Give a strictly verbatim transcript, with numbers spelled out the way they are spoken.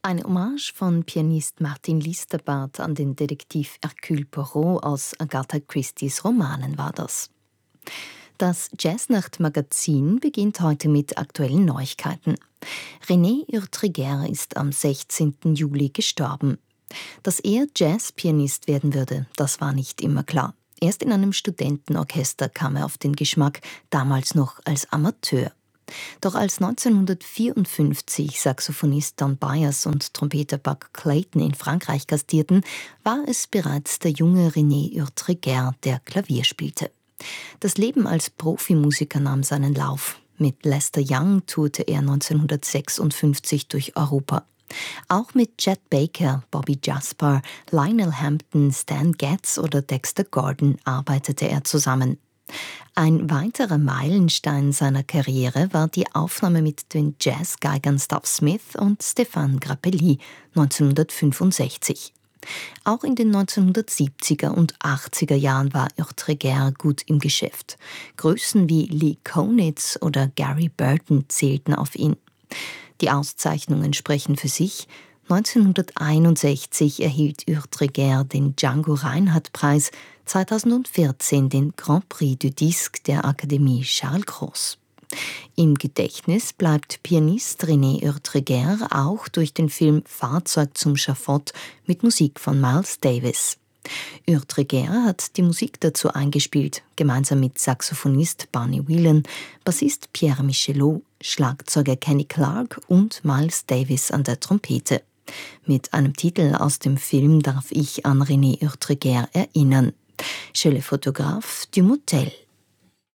Eine Hommage von Pianist Martin Listerbarth an den Detektiv Hercule Poirot aus Agatha Christie's Romanen war das. Das Jazznacht-Magazin beginnt heute mit aktuellen Neuigkeiten. René Urtriguer ist am sechzehnten Juli gestorben. Dass er Jazzpianist werden würde, das war nicht immer klar. Erst in einem Studentenorchester kam er auf den Geschmack, damals noch als Amateur. Doch als neunzehnhundertvierundfünfzig Saxophonist Don Byers und Trompeter Buck Clayton in Frankreich gastierten, war es bereits der junge René Urtriguer, der Klavier spielte. Das Leben als Profimusiker nahm seinen Lauf. Mit Lester Young tourte er neunzehnhundertsechsundfünfzig durch Europa. Auch mit Chet Baker, Bobby Jasper, Lionel Hampton, Stan Getz oder Dexter Gordon arbeitete er zusammen. Ein weiterer Meilenstein seiner Karriere war die Aufnahme mit den Jazzgeigern Stuff Smith und Stéphane Grappelli neunzehnhundertfünfundsechzig. Auch in den neunzehnhundertsiebziger und achtziger Jahren war Urtriguer gut im Geschäft. Größen wie Lee Konitz oder Gary Burton zählten auf ihn. Die Auszeichnungen sprechen für sich. neunzehnhunderteinundsechzig erhielt Urtriguer den Django Reinhardt-Preis, zweitausendvierzehn den Grand Prix du Disque der Akademie Charles Cros. Im Gedächtnis bleibt Pianist René Urtriguer auch durch den Film Fahrzeug zum Schafott mit Musik von Miles Davis. Urtriguer hat die Musik dazu eingespielt, gemeinsam mit Saxophonist Barney Whelan, Bassist Pierre Michelot, Schlagzeuger Kenny Clarke und Miles Davis an der Trompete. Mit einem Titel aus dem Film darf ich an René Urtriguer erinnern. Chez le photographe du Motel.